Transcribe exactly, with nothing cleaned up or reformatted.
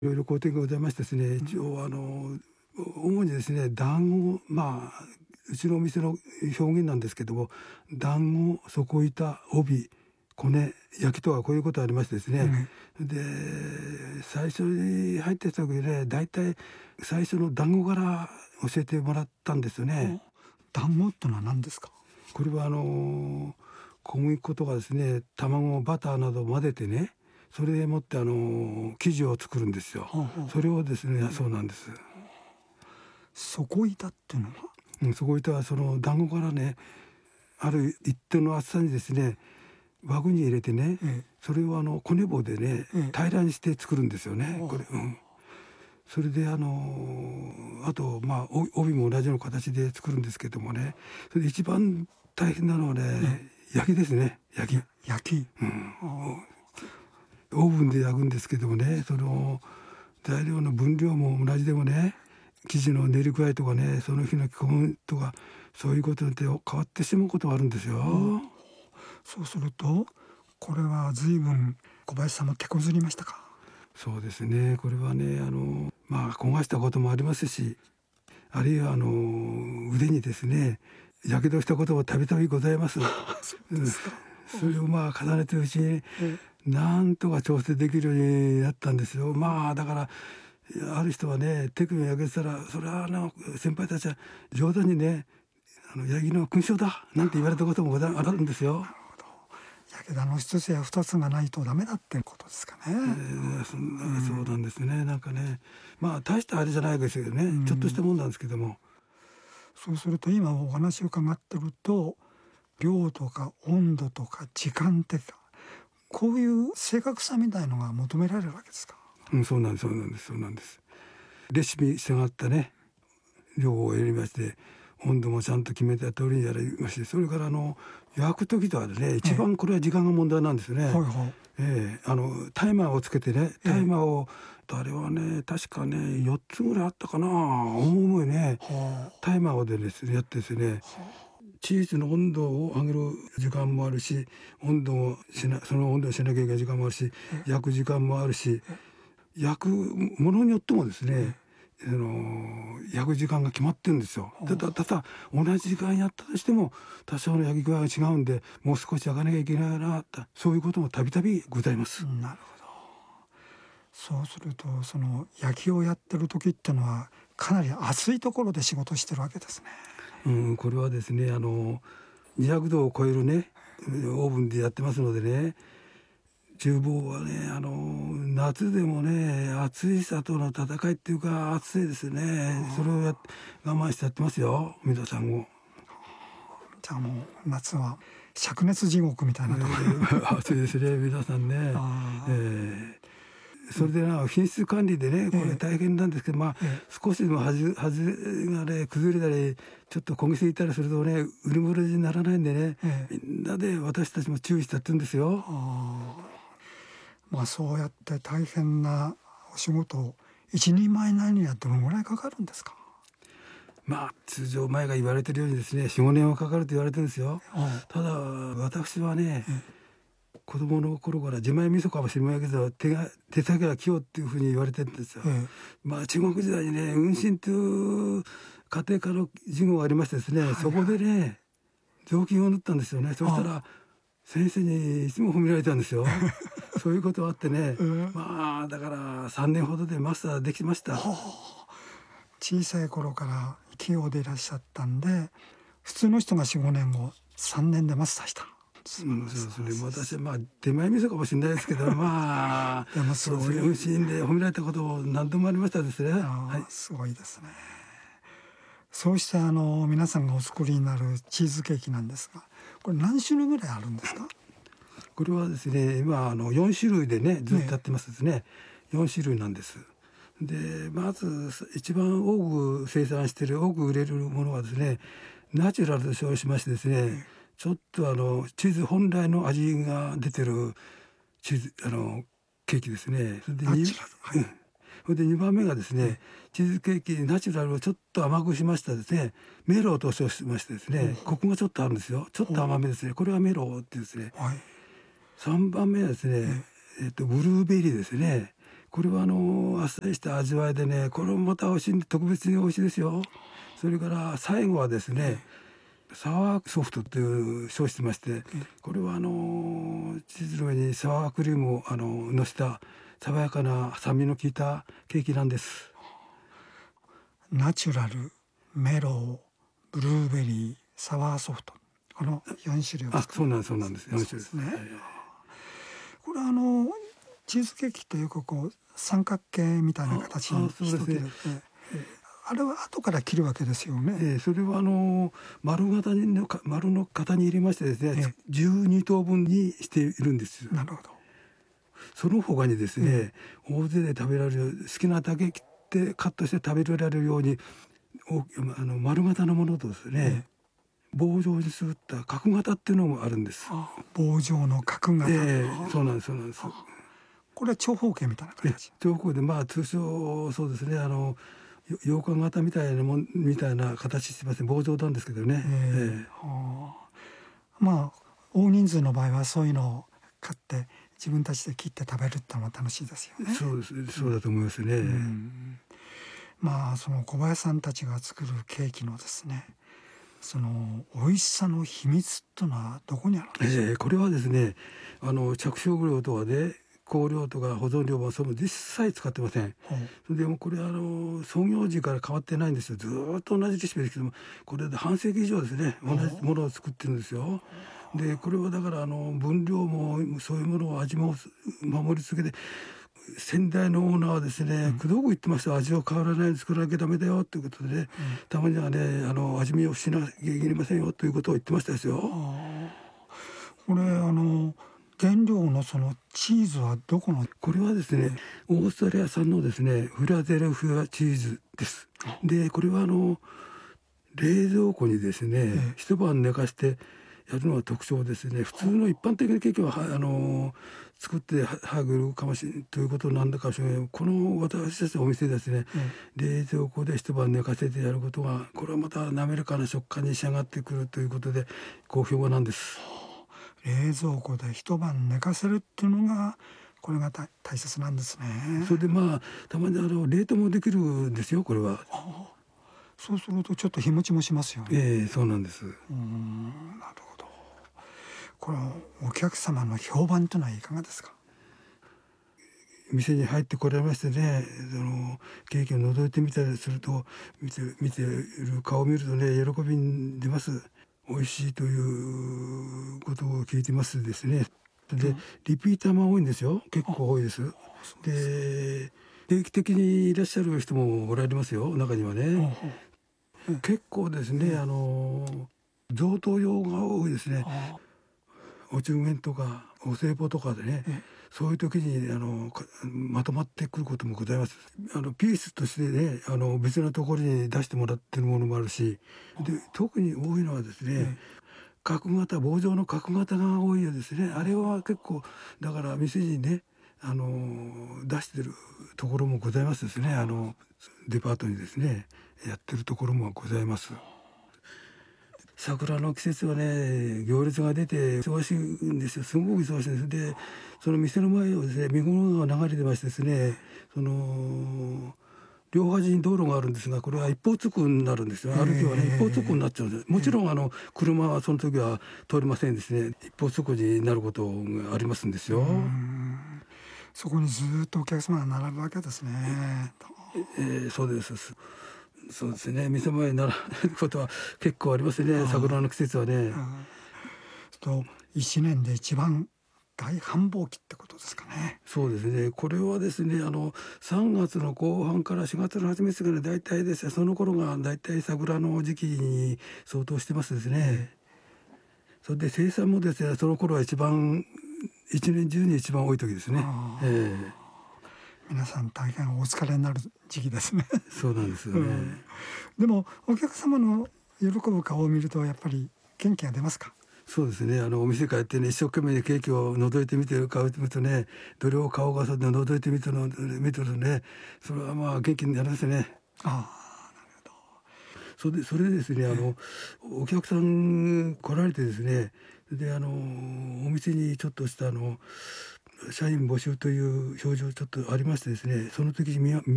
いろいろ工程がございましてですね、一応あの主にですね、団子、まあうちのお店の表現なんですけども、団子、底板、帯、こね、焼きとかこういうことありましてですね、うん、で最初に入ってた時ね、だいたい最初の団子から教えてもらったんですよね。 団子ってのは何ですか？ これはあの小麦粉とかですね、卵、バターなどを混ぜてね、それでもってあの生地を作るんですよ。はあはあ、それをですね、うん、そうなんです。 底板っていうのは、 うん、底板はその団子からね、ある一定の厚さにですね、輪具に入れてね、ええ、それをあのこね棒でね、ええ、平らにして作るんですよね。これ、うん、それであのあとまあ帯も同じような形で作るんですけどもね、それで一番大変なのはね、ええ、焼きですね。焼き。 焼き。 うん、オーブンで焼くんですけどもね、その材料の分量も同じでもね、生地の練り具合とかね、その日の気温とかそういうことで変わってしまうことがあるんですよ。うん、 そうするとこれは随分小林さんも手こずりましたか？ そうですね、これはね、あのまあ焦がしたこともありますし、あるいはあの腕にですね、やけどしたこともたびたびございます。 そうですか。 それをまあ重ねてるうちになんとか調整できるようになったんですよ。まあだからある人はね、手首を焼けてたら、それはあの先輩たちは冗談にね、あのヤギの勲章だなんて言われたこともあるんですよ。 やけどの一つや二つがないとダメだってことですかね。えー、そんな、うん、そうなんですね。なんかね、まあ大したあれじゃないですけどね、うん、ちょっとしたもんなんですけども。 そうすると今お話を伺ってると、量とか温度とか時間ってか、こういう正確さみたいのが求められるわけですか？ うん、そうなんです、そうなんです、そうなんです。レシピに従ったね、量をやりまして、温度もちゃんと決めた通りにやりまして、それからあの焼く時とはね、一番これは時間が問題なんですね。 はいはい、 えー、あのタイマーをつけてね、タイマーを、えー、あれはね確かねよっつぐらいあったかな、重いね、はあ、タイマーをでですねやってですね、はあ、チーズの温度を上げる時間もあるし、温度をしなその温度をしなきゃいけない時間もあるし、焼く時間もあるし、焼くものによってもですね、あの焼く時間が決まってるんですよ。ただただ同じ時間やったとしても多少の焼き具合が違うんで、もう少し焼かなきゃいけないな、そういうこともたびたびございます。 なるほど。そうするとその焼きをやってる時ってのはかなり暑いところで仕事してるわけですね。 うん、これはですね、あのにひゃくどを超えるねオーブンでやってますのでね、厨房はね、あの夏でもね、暑いさとの戦いっていうか暑いですね。それをや我慢してやってますよ、皆さんも。 じゃあもう夏は灼熱地獄みたいなところ、えー、暑いですね、皆さんね。えー、それでな品質管理でね、これ大変なんですけど、まあ、えー、少しでも端がね崩れたりちょっと焦げすぎたりするとね、売り物にならないんでね、えー、みんなで私たちも注意してやってるんですよ。 あ、まあ、そうやって大変なお仕事を一人前なりにはどのぐらいかかるんですか？ まあ通常前が言われてるようにですね、よん、ごねんはかかると言われてるんですよ。ただ私はね、子供の頃から自前味噌かもしれないけど、手が手先が器用っていうふうに言われてるんですよ。まあ中国時代にね、運針という家庭科の授業がありましてですね、はいはい、そこでね雑巾を縫ったんですよね。そしたら先生にいつも褒められたんですよ。そういうことがあってね、まあだからさんねんほどでマスターできました。 小さい頃から器用でいらっしゃったんで、普通の人が よん、ごねんごさんねんでマスターした。 うん、そうですね。私はまあ手前味噌かもしれないですけど、まあでもすごい運針で褒められたことも何度もありましたですね。はい、 すごいですね。そうしてあの皆さんがお作りになるチーズケーキなんですが、これ何種類ぐらいあるんですか？ これはですね、今あのよん種類でねずっとやってますですね。よん種類なんです。でまず一番多く生産している多く売れるものはですね、ナチュラルと称しましてですね、ちょっとあのチーズ本来の味が出てるチーズあのケーキですね。それでナチュラル、はい、 それでにばんめがですね、チーズケーキナチュラルをちょっと甘くしましたですね、メロウと称しましてですね、コクがちょっとあるんですよ。ちょっと甘めですね。これはメロウってですね、はい、さんばんめはですね、えっとブルーベリーですね。 これはあのあっさりした味わいでね、これもまた美味しいんで特別に美味しいですよ。それから最後はですね、サワーソフトという称してまして、これはあのチーズの上にサワークリームをあののせた爽やかな酸味の効いたケーキなんです。 ナチュラル、メロウ、ブルーベリー、サワーソフト、このよん種類をあ、 作る。 そうなんです、そうなんです。よん種類ですね。 はい、 これはあのチーズケーキというかこう三角形みたいな形にああそうですね一切れて、あれは後から切るわけですよね。 えー、それはあの丸型にの丸の型に入れましてですね、 ええ、 じゅうに等分にしているんです。 なるほど。 その他にですね、大勢で食べられる好きなだけ切ってカットして食べられるようにおあの丸型のものとですね、 ええ、 棒状にすった角型っていうのもあるんです。 あ、棒状の角型、 えあー、そうなんです、そうなんです。 これは長方形みたいなえ形。 長方でまあ通称そうですね、あのよ羊羹型みたいなもんみたいな形してますね。棒状なんですけどね。 えええーはあ、まあ大人数の場合はそういうのを買って自分たちで切って食べるってのも楽しいですよね。 そうです、そうだと思いますね。 うん、まあその小林さんたちが作るケーキのですね、その美味しさの秘密というのはどこにあるんでしょう。 えー、これはですね、あの着色料とかで香料とか保存料はその実際使ってません。 ほうそれでもこれはあの創業時から変わってないんですよ。ずーっと同じレシピですけども、これで半世紀以上ですね、同じものを作ってるんですよ。でこれはだからあの分量もそういうものを味も守り続けて、先代のオーナーはですね、くどく言ってました。味を変わらないように作らなきゃダメだよということで、ね、たまにはね、あの味見をしなきゃいけませんよということを言ってましたですよ。 あこれあの原料のそのチーズはどこの。 これはですね、オーストラリア産のですねフィラデルフィアチーズです。でこれはあの冷蔵庫にですね、 ええ、 一晩寝かしてやるのが特徴ですね。普通の一般的なケーキはあの作ってはぐるかもしれないということなんだかもしれない。この私たちのお店ですね、 え冷蔵庫で一晩寝かせてやることが、これはまた滑らかな食感に仕上がってくるということで好評なんです。 え、冷蔵庫で一晩寝かせるっていうのがこれが大大切なんですね。 それでまあたまにあの冷凍もできるんですよ、これは。 そうするとちょっと日持ちもしますよね。 ええ、そうなんです。 うーん、なるほど。これお客様の評判というのはいかがですか。 店に入ってこられましてね、そのケーキを覗いてみたりすると、見て見ている顔を見るとね、喜びに出ます。美味しいということを聞いてますですね。でリピーターも多いんですよ。結構多いです。で定期的にいらっしゃる人もおられますよ、中にはね。結構ですね、あの贈答用が多いですね。お中元とかお歳暮とかでね、そういう時にあのまとまってくることもございます。あのピースとしてね、あの別なところに出してもらってるものもあるし、で特に多いのはですね、角型、棒状の角型が多いようですね。あれは結構だから店にね、あの出してるところもございますですね。あのデパートにですねやってるところもございます。桜の季節はね、行列が出て忙しいんですよ。すごく忙しいんです。でその店の前をですね、見頃が流れてましてですね、その両端に道路があるんですが、これは一方通行になるんですよ。歩きはね一方通行になっちゃうんです。もちろんあの車はその時は通りませんですね。一方通行になることがありますんですよ。 そこにずっとお客様が並ぶわけですね。 えー、そうです。そうですね。店前に並ぶことは結構ありますね。桜の季節はね。 と一年で一番大繁忙期ってことですかね。 そうですね。これはですね、あのさんがつの後半からしがつの初めですがね、大体ですね、その頃が大体桜の時期に相当してますですね。それで生産もですね、その頃は一番一年中に一番多い時ですね。えー、 皆さん大変お疲れになる時期ですね。 そうなんですよね。うん、 でもお客様の喜ぶ顔を見るとやっぱり元気が出ますか。 そうですね。あのお店帰ってね、一生懸命ケーキを覗いてみてる顔を見るとね、どれを顔がそうで覗いてみてるの見てるとね、それはまあ元気になりますね。 ああ、なるほど。 それでそれでですね、あのお客さん来られてですね、であのお店にちょっとしたあの社員募集という表示ちょっとありましてですね、その時に見